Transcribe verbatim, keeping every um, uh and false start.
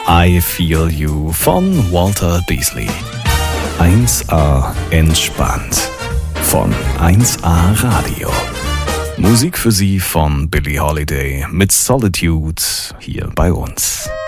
I Feel You von Walter Beasley. eins A entspannt von eins A Radio. Musik für Sie von Billie Holiday mit Solitude hier bei uns.